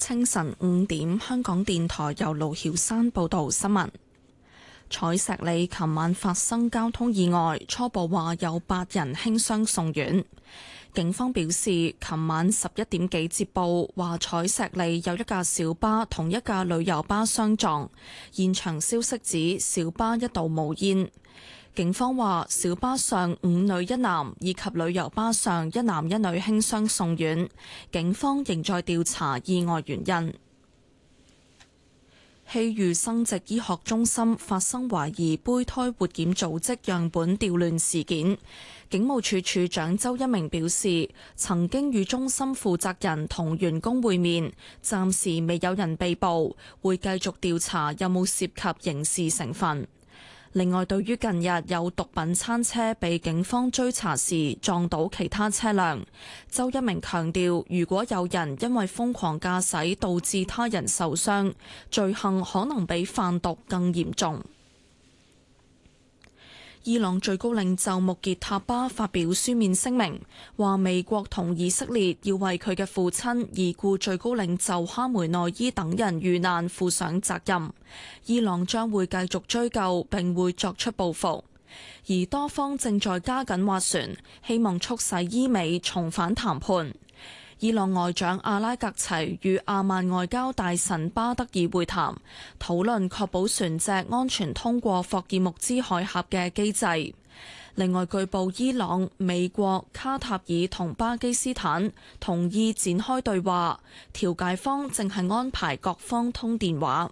清晨5點，香港電台由盧曉山報道新聞。彩石里琴晚發生交通意外，初步話有8人輕傷送院。警方表示，琴晚11點幾接報，話彩石里有一架小巴同一架旅遊巴相撞，現場消息指小巴一度冒煙。警方話，小巴上5女1男以及旅遊巴上1男1女輕傷送院，警方仍在調查意外原因。希裕生殖醫學中心發生懷疑胚胎活檢組織樣本調亂事件，警務處處長周一鳴表示，曾經與中心負責人同員工會面，暫時未有人被捕，會繼續調查有冇涉及刑事成分。另外，對於近日有毒品餐車被警方追查時撞到其他車輛，周一鳴強調，如果有人因為瘋狂駕駛導致他人受傷，罪行可能比販毒更嚴重。伊朗最高領袖穆傑塔巴發表書面聲明，話美國同以色列要為佢嘅父親已故最高領袖哈梅內伊等人遇難負上責任。伊朗將會繼續追究並會作出報復，而多方正在加緊斡旋，希望促使伊美重返談判。伊朗外長阿拉格齊與阿曼外交大臣巴德爾會談，討論確保船隻安全通過霍爾木茲海峽嘅機制。另外，據報伊朗、美國、卡塔爾同巴基斯坦同意展開對話，調解方正係安排各方通電話。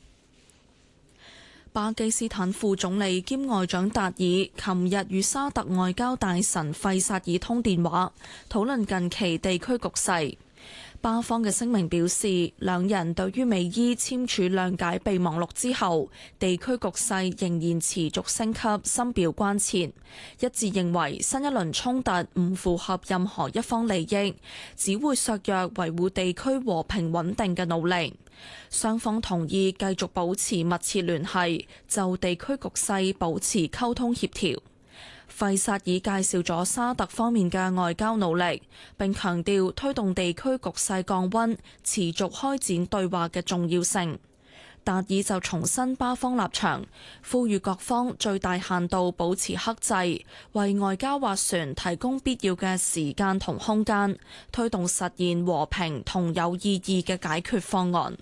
巴基斯坦副總理兼外長達爾琴日與沙特外交大臣費薩爾通電話，討論近期地區局勢。巴方嘅聲明表示，兩人對於美伊簽署諒解備忘錄之後，地區局勢仍然持續升級，深表關切，一致認為新一輪衝突唔符合任何一方利益，只會削弱維護地區和平穩定嘅努力。雙方同意繼續保持密切聯繫，就地區局勢保持溝通協調。費薩爾介紹咗沙特方面嘅外交努力，並強調推動地區局勢降溫、持續開展對話嘅重要性。達爾就重申巴方立場，呼籲各方最大限度保持克制，為外交斡旋提供必要嘅時間同空間，推動實現和平同有意義嘅解決方案。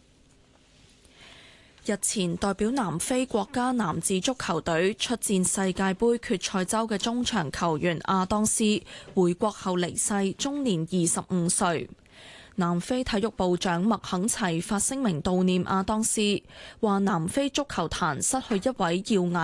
日前，代表南非國家男子足球隊出戰世界盃決賽周嘅中場球員亞當斯回國後離世，終年25歲。南非體育部長麥肯齊發聲明悼念亞當斯，話南非足球壇失去一位耀眼